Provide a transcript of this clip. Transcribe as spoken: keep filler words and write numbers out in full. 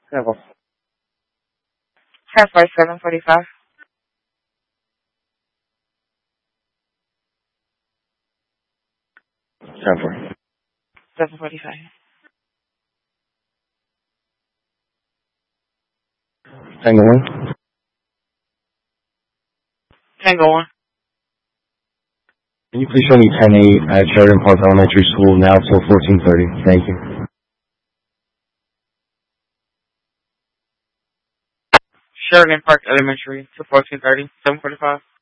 Sample. Ten forty seven forty five. Sample. Seven forty five. Tango one. Tango one. Can you please show me ten eight at Sheridan Park Elementary School now till fourteen thirty? Thank you. Sheridan Park Elementary to fourteen thirty. Seven forty five.